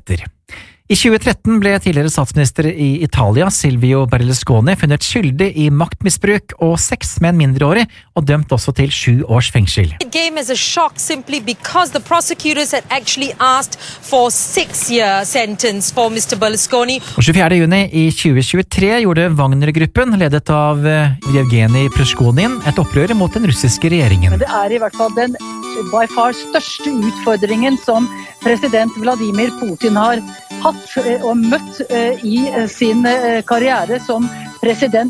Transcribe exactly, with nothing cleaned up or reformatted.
etter. I tjue tretten ble tidligere statsminister i Italia, Silvio Berlusconi, funnet skyldig i maktmisbruk og sex med en mindreårig, og dømt også til sju års fengsel. It came as a shock simply because the prosecutors had actually asked for six-year sentence for mister Berlusconi. Og tjuefjerde juni i tjue tjuetre gjorde Wagner-gruppen, ledet av Yevgeny Prigozhin, et opprør mot den russiske regjeringen. Men det er i hvert fall den by far største utfordringen som president Vladimir Putin har hatt og møtt i sin karriere som president.